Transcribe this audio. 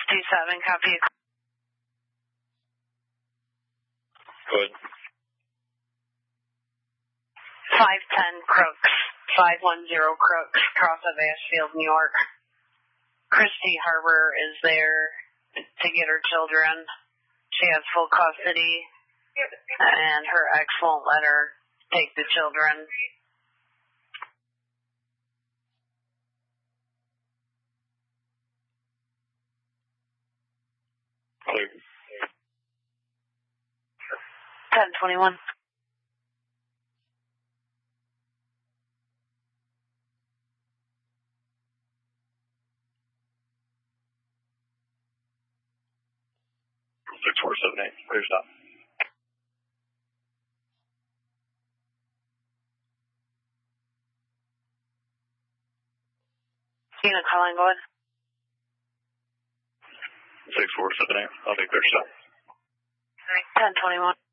2-7, copy. Good. 510 Crooks, 510 Crooks, cross of Ashfield, New York. Christy Harbor is there to get her children. She has full custody, and her ex won't let her take the children. Clear. 1021. Six, 4, 7, 8. Clear stop. Tina calling, go ahead. 6, 4, 7, 8. I'll be clear stop. 1021.